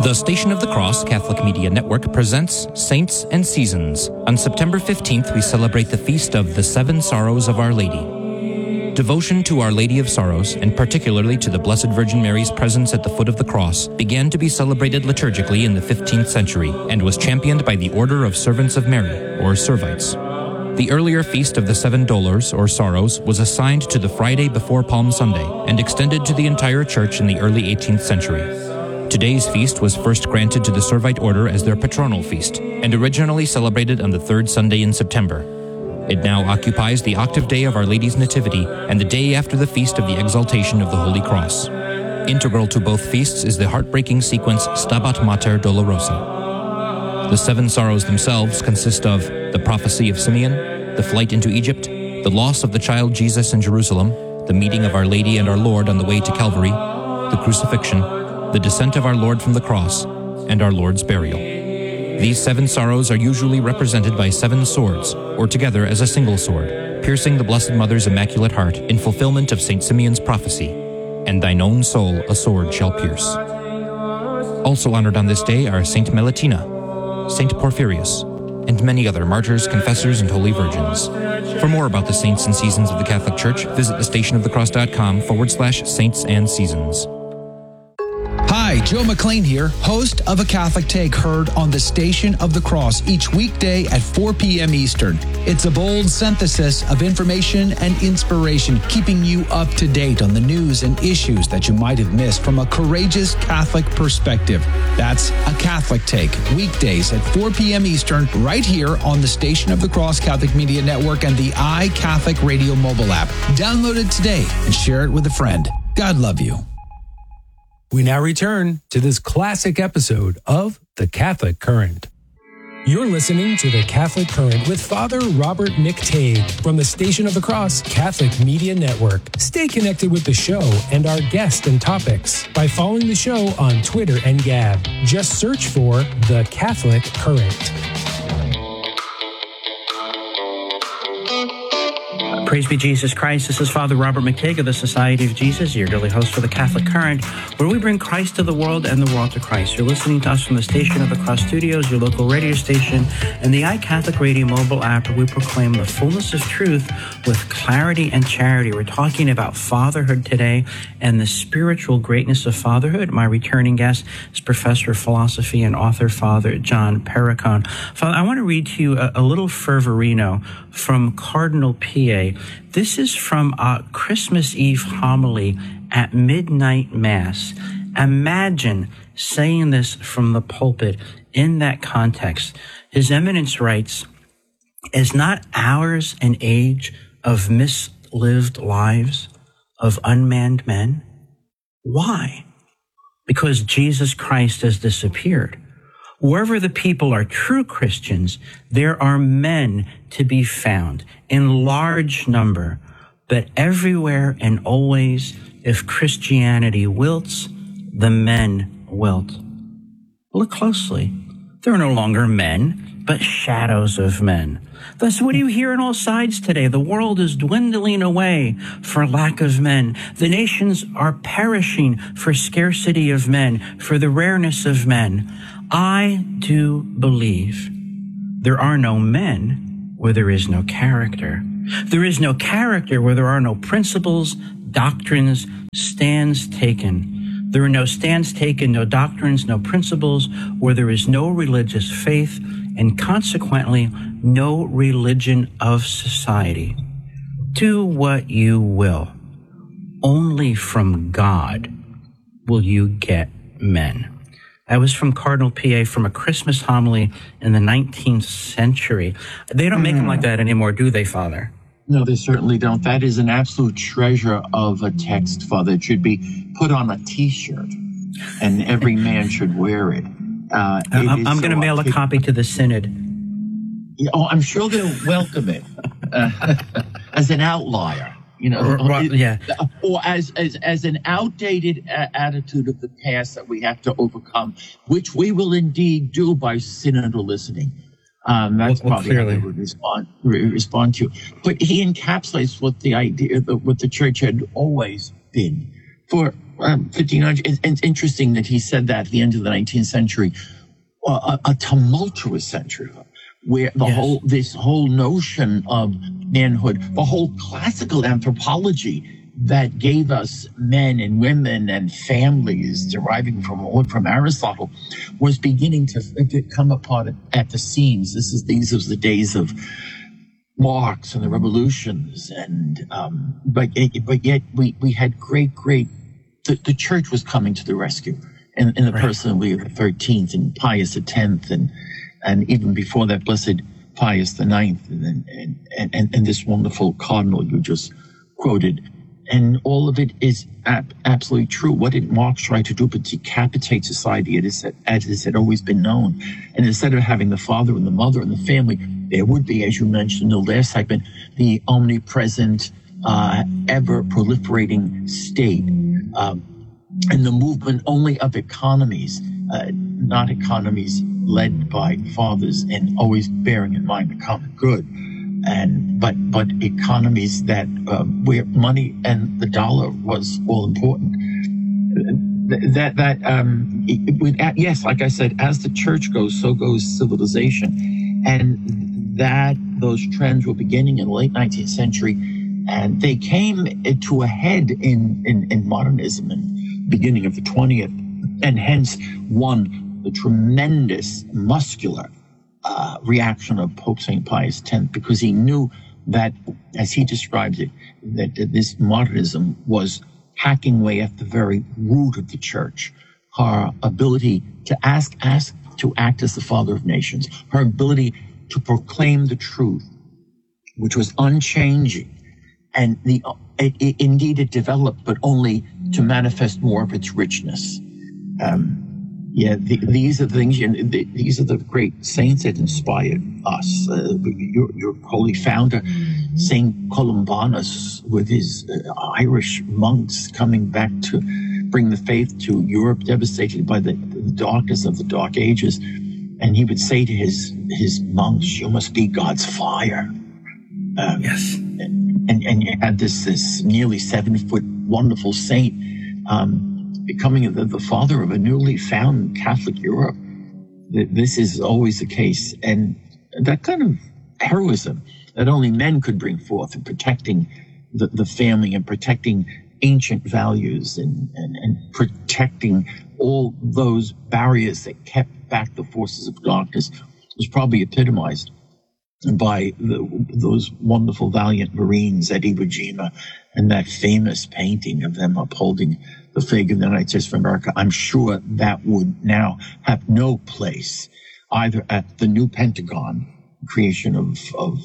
The Station of the Cross Catholic Media Network presents Saints and Seasons. On September 15th, we celebrate the feast of the Seven Sorrows of Our Lady. Devotion to Our Lady of Sorrows, and particularly to the Blessed Virgin Mary's presence at the foot of the cross, began to be celebrated liturgically in the 15th century and was championed by the Order of Servants of Mary, or Servites. The earlier Feast of the Seven Dolors, or Sorrows, was assigned to the Friday before Palm Sunday and extended to the entire Church in the early 18th century. Today's feast was first granted to the Servite Order as their patronal feast, and originally celebrated on the third Sunday in September. It now occupies the octave day of Our Lady's Nativity and the day after the Feast of the Exaltation of the Holy Cross. Integral to both feasts is the heartbreaking sequence Stabat Mater Dolorosa. The seven sorrows themselves consist of the prophecy of Simeon, the flight into Egypt, the loss of the child Jesus in Jerusalem, the meeting of Our Lady and our Lord on the way to Calvary, the crucifixion, the descent of our Lord from the cross, and our Lord's burial. These seven sorrows are usually represented by seven swords, or together as a single sword, piercing the Blessed Mother's Immaculate Heart in fulfillment of St. Simeon's prophecy, and thine own soul a sword shall pierce. Also honored on this day are Saint Melittina, Saint Porphyrius, and many other martyrs, confessors, and holy virgins. For more about the saints and seasons of the Catholic Church, visit thestationofthecross.com/saints and seasons. Hi, Joe McLean here, host of A Catholic Take, heard on the Station of the Cross each weekday at 4 p.m. Eastern. It's a bold synthesis of information and inspiration, keeping you up to date on the news and issues that you might have missed from a courageous Catholic perspective. That's A Catholic Take, weekdays at 4 p.m. Eastern, right here on the Station of the Cross Catholic Media Network and the iCatholic Radio mobile app. Download it today and share it with a friend. God love you. We now return to this classic episode of The Catholic Current. You're listening to The Catholic Current with Father Robert McTague from the Station of the Cross Catholic Media Network. Stay connected with the show and our guests and topics by following the show on Twitter and Gab. Just search for The Catholic Current. Praise be Jesus Christ. This is Father Robert McTague of the Society of Jesus, your daily host for the Catholic Current, where we bring Christ to the world and the world to Christ. You're listening to us from the Station of the Cross Studios, your local radio station, and the iCatholic Radio mobile app, where we proclaim the fullness of truth with clarity and charity. We're talking about fatherhood today and the spiritual greatness of fatherhood. My returning guest is Professor of Philosophy and author, Father John Perricone. Father, I want to read to you a little fervorino from Cardinal Pie. This is from a Christmas Eve homily at midnight Mass. Imagine saying this from the pulpit in that context. His Eminence writes, "Is not ours an age of mislived lives, of unmanned men? Why? Because Jesus Christ has disappeared. Wherever the people are true Christians, there are men to be found in large number, but everywhere and always, if Christianity wilts, the men wilt." Look closely. There are no longer men, but shadows of men. Thus, what do you hear on all sides today? The world is dwindling away for lack of men. The nations are perishing for scarcity of men, for the rareness of men. I do believe there are no men where there is no character. There is no character where there are no principles, doctrines, stands taken. There are no stands taken, no doctrines, no principles, where there is no religious faith, and consequently, no religion of society. Do what you will. Only from God will you get men. That was from Cardinal Pie from a Christmas homily in the 19th century. They don't make them like that anymore, do they, Father? No, they certainly don't. That is an absolute treasure of a text, Father. It should be put on a T-shirt, and every man should wear it. I'm going to mail a copy to the Synod. Oh, I'm sure they'll welcome it as an outlier, you know, or as an outdated attitude of the past that we have to overcome, which we will indeed do by synodal listening. That's probably how they would respond to. But he encapsulates what the idea, what the church had always been for 1500. It's interesting that he said that at the end of the 19th century, a tumultuous century, where this whole notion of manhood, the whole classical anthropology that gave us men and women and families deriving from Aristotle was beginning to come apart at the seams. These are the days of Marx and the revolutions, and but yet we had great. The church was coming to the rescue in the person of Leo XIII and Pius X, and even before that, Blessed Pius IX, and this wonderful cardinal you just quoted. And all of it is absolutely true. What did Marx try to do but decapitate society as it had always been known? And instead of having the father and the mother and the family, there would be, as you mentioned in the last segment, the omnipresent, ever-proliferating state, and the movement only of economies, not economies led by fathers and always bearing in mind the common good, but economies that where money and the dollar was all important. Yes, like I said, as the church goes, so goes civilization, and those trends were beginning in the late 19th century, and they came to a head in modernism and beginning of the 20th, and hence won the tremendous muscular reaction of Pope St. Pius X, because he knew that, as he described it, that this modernism was hacking away at the very root of the church, her ability to act as the father of nations, her ability to proclaim the truth, which was unchanging, and it developed, but only to manifest more of its richness. These are the things. These are the great saints that inspired us. Your holy founder, Saint Columbanus, with his Irish monks coming back to bring the faith to Europe, devastated by the darkness of the Dark Ages, and he would say to his monks, "You must be God's fire." Yes. And you had this nearly 7-foot wonderful saint, becoming the father of a newly found Catholic Europe. This is always the case. And that kind of heroism that only men could bring forth in protecting the family and protecting ancient values and protecting all those barriers that kept back the forces of darkness was probably epitomized by those wonderful valiant Marines at Iwo Jima and that famous painting of them upholding the flag of the United States of America. I'm sure that would now have no place either at the new Pentagon, creation of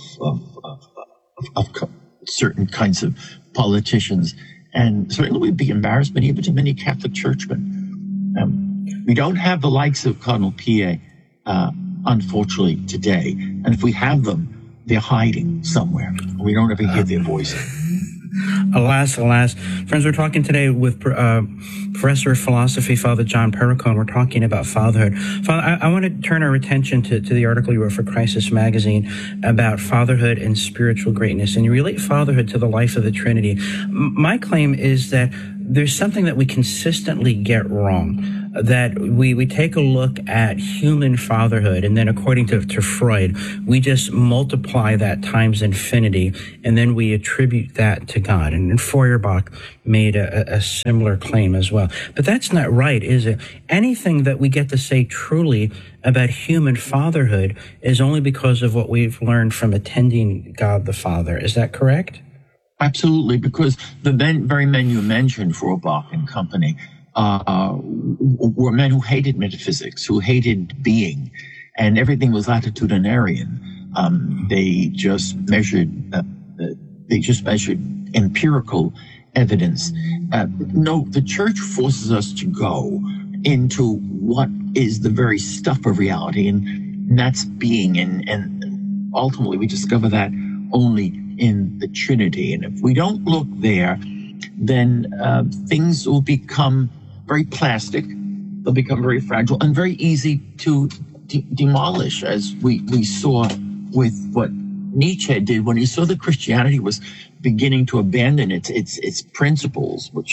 certain kinds of politicians, and certainly would be embarrassment even to many Catholic churchmen. We don't have the likes of Cardinal Pie, unfortunately, today. And if we have them, they're hiding somewhere. We don't ever hear their voices. Alas. Friends, we're talking today with Professor of Philosophy, Father John Perricone. We're talking about fatherhood. Father, I want to turn our attention to the article you wrote for Crisis Magazine about fatherhood and spiritual greatness. And you relate fatherhood to the life of the Trinity. My claim is that there's something that we consistently get wrong, that we take a look at human fatherhood, and then according to Freud, we just multiply that times infinity, and then we attribute that to God. And Feuerbach made a similar claim as well. But that's not right, is it? Anything that we get to say truly about human fatherhood is only because of what we've learned from attending God the Father. Is that correct? Absolutely, because the very men you mentioned, Feuerbach and company, were men who hated metaphysics, who hated being, and everything was latitudinarian. They just measured empirical evidence. No, the church forces us to go into what is the very stuff of reality, and that's being, and ultimately we discover that only in the Trinity. And if we don't look there, then things will become very plastic, they'll become very fragile and very easy to demolish, as we saw with what Nietzsche did when he saw that Christianity was beginning to abandon its principles, which it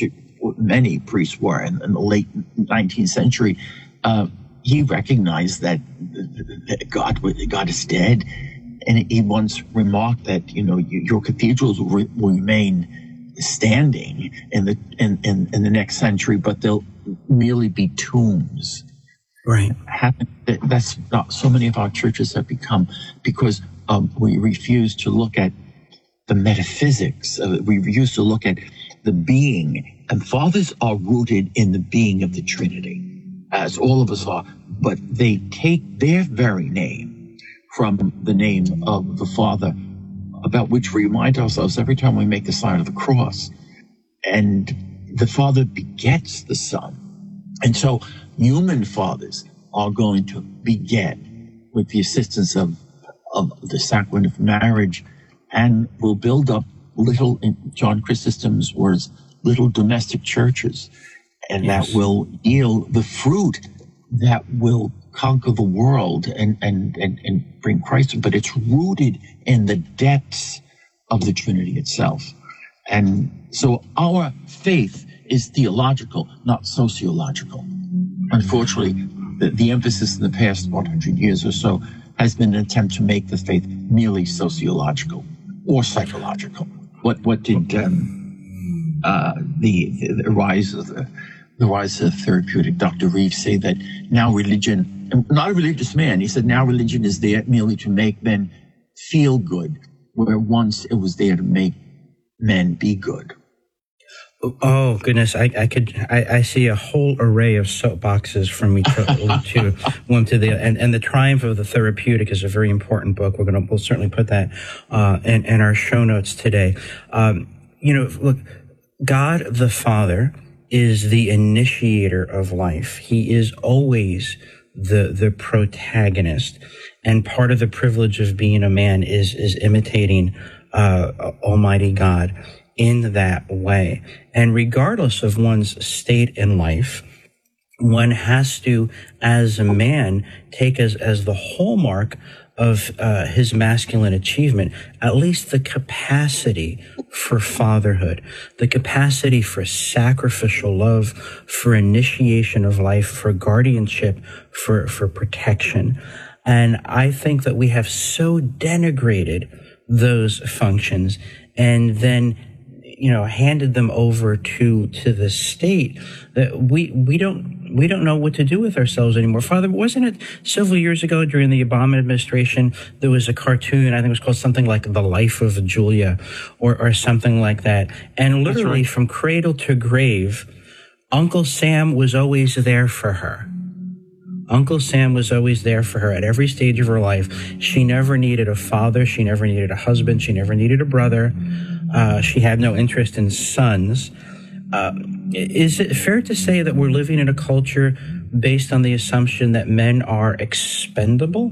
many priests were in the late 19th century, he recognized that God is dead. And he once remarked that, your cathedrals will remain standing in the next century, but they'll merely be tombs. Right. That's not so many of our churches have become, because we refuse to look at the metaphysics. We refuse to look at the being. And fathers are rooted in the being of the Trinity, as all of us are, but they take their very name from the name of the Father, about which we remind ourselves every time we make the sign of the cross. And the Father begets the Son. And so human fathers are going to beget with the assistance of the sacrament of marriage, and will build up little, in John Chrysostom's words, little domestic churches. And that will yield the fruit that will conquer the world and bring Christ, but it's rooted in the depths of the Trinity itself. And so our faith is theological, not sociological. Unfortunately, the emphasis in the past 100 years or so has been an attempt to make the faith merely sociological or psychological. What did the rise of therapeutic, Dr. Reeves, say that now religion, not a religious man, he said now religion is there merely to make men feel good, where once it was there to make men be good. Oh goodness, I see a whole array of soapboxes from each to one to the and the Triumph of the Therapeutic is a very important book. We'll certainly put that in our show notes today. Look, God the Father is the initiator of life. He is always the protagonist, and part of the privilege of being a man is imitating Almighty God in that way. And regardless of one's state in life, one has to, as a man, take as the hallmark of his masculine achievement, at least the capacity for fatherhood, the capacity for sacrificial love, for initiation of life, for guardianship, for protection. And I think that we have so denigrated those functions and then handed them over to the state that we don't know what to do with ourselves anymore. Father, wasn't it several years ago during the Obama administration, there was a cartoon, I think it was called something like The Life of Julia or something like that. And literally from cradle to grave, Uncle Sam was always there for her. Uncle Sam was always there for her at every stage of her life. She never needed a father. She never needed a husband. She never needed a brother. She had no interest in sons. Is it fair to say that we're living in a culture based on the assumption that men are expendable?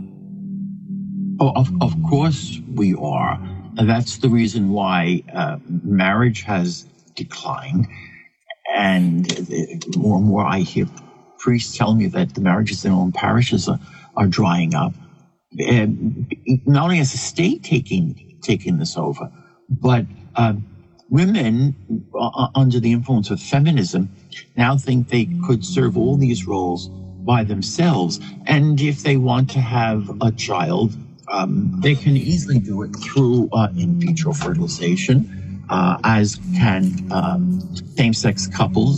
Oh, of course we are. And that's the reason why marriage has declined. And more and more I hear priests tell me that the marriages in their own parishes are drying up. And not only has the state taking this over, but women, under the influence of feminism, now think they could serve all these roles by themselves. And if they want to have a child, they can easily do it through in vitro fertilization, as can same-sex couples.